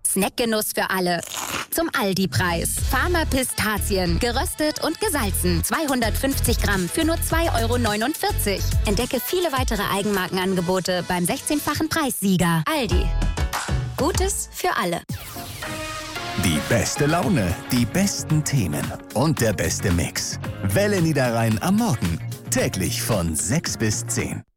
Snackgenuss für alle. Zum Aldi-Preis. Farmer Pistazien, geröstet und gesalzen. 250 Gramm für nur 2,49 €. Entdecke viele weitere Eigenmarkenangebote beim 16-fachen Preissieger. Aldi. Gutes für alle. Die beste Laune, die besten Themen und der beste Mix. Welle Niederrhein am Morgen. Täglich von 6 bis 10.